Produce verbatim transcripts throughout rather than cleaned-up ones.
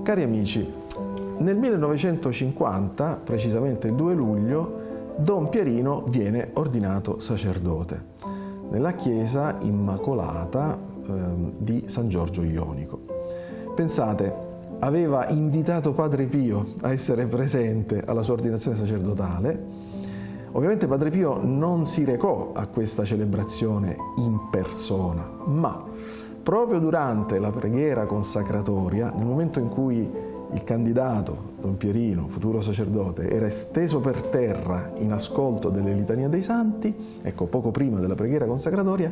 Cari amici, nel millenovecentocinquanta, precisamente il due luglio, Don Pierino viene ordinato sacerdote nella chiesa Immacolata eh, di San Giorgio Ionico. Pensate, aveva invitato Padre Pio a essere presente alla sua ordinazione sacerdotale. Ovviamente Padre Pio non si recò a questa celebrazione in persona, ma proprio durante la preghiera consacratoria, nel momento in cui il candidato, Don Pierino, futuro sacerdote, era steso per terra in ascolto delle litanie dei santi, ecco, poco prima della preghiera consacratoria,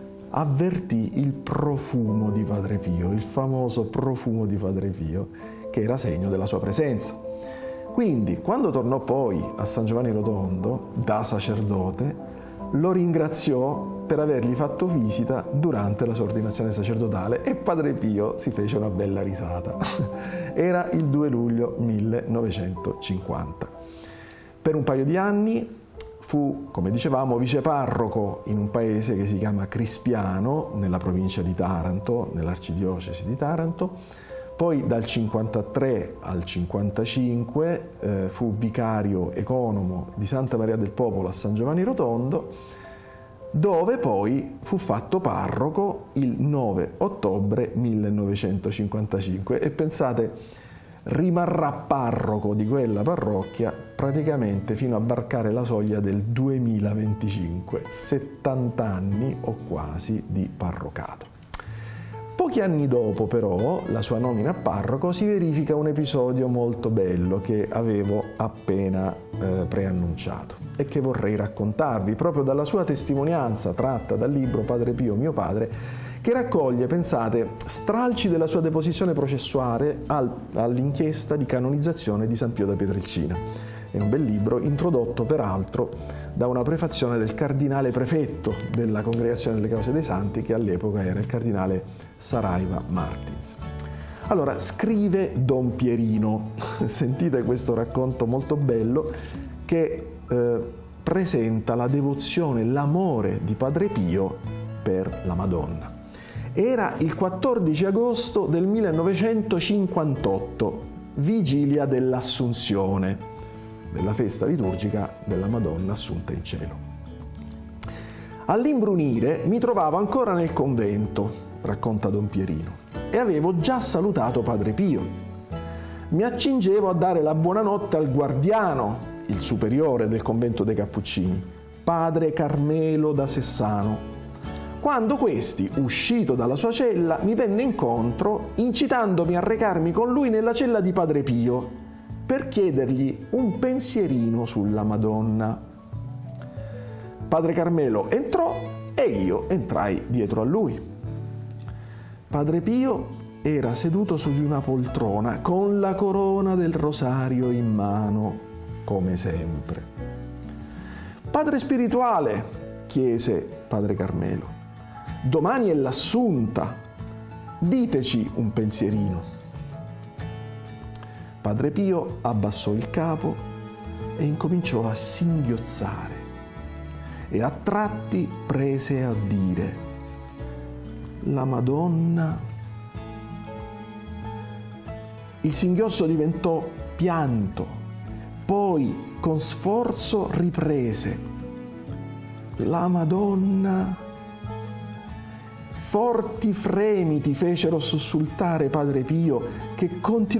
avvertì il profumo di Padre Pio, il famoso profumo di Padre Pio, che era segno della sua presenza. Quindi, quando tornò poi a San Giovanni Rotondo, da sacerdote, lo ringraziò per avergli fatto visita durante la sua ordinazione sacerdotale e Padre Pio si fece una bella risata. Era il due luglio millenovecentocinquanta. Per un paio di anni fu, come dicevamo, viceparroco in un paese che si chiama Crispiano, nella provincia di Taranto, nell'arcidiocesi di Taranto. Poi dal cinquantatré al cinquantacinque eh, fu vicario economo di Santa Maria del Popolo a San Giovanni Rotondo, dove poi fu fatto parroco il nove ottobre millenovecentocinquantacinque e pensate, rimarrà parroco di quella parrocchia praticamente fino a varcare la soglia del duemilaventicinque, settanta anni o quasi di parrocato. Pochi anni dopo, però, la sua nomina a parroco, si verifica un episodio molto bello che avevo appena eh, preannunciato e che vorrei raccontarvi proprio dalla sua testimonianza tratta dal libro Padre Pio, mio padre, che raccoglie, pensate, stralci della sua deposizione processuale al, all'inchiesta di canonizzazione di San Pio da Pietrelcina. È un bel libro, introdotto peraltro da una prefazione del cardinale prefetto della Congregazione delle Cause dei Santi, che all'epoca era il cardinale Saraiva Martins. Allora, scrive Don Pierino, sentite questo racconto molto bello che eh, presenta la devozione, l'amore di Padre Pio per la Madonna. Era il quattordici agosto del millenovecentocinquantotto, vigilia dell'Assunzione, della festa liturgica della Madonna Assunta in cielo. All'imbrunire mi trovavo ancora nel convento, racconta Don Pierino, e avevo già salutato Padre Pio. Mi accingevo a dare la buonanotte al guardiano, il superiore del convento dei Cappuccini, Padre Carmelo da Sessano, quando questi, uscito dalla sua cella, mi venne incontro incitandomi a recarmi con lui nella cella di Padre Pio per chiedergli un pensierino sulla Madonna. Padre Carmelo entrò e io entrai dietro a lui. Padre Pio era seduto su di una poltrona con la corona del rosario in mano, come sempre. Padre spirituale, chiese Padre Carmelo, domani è l'Assunta, diteci un pensierino. Padre Pio abbassò il capo e incominciò a singhiozzare e a tratti prese a dire: la Madonna. Il singhiozzo diventò pianto, poi con sforzo riprese: la Madonna. Forti fremiti fecero sussultare Padre Pio, che continuò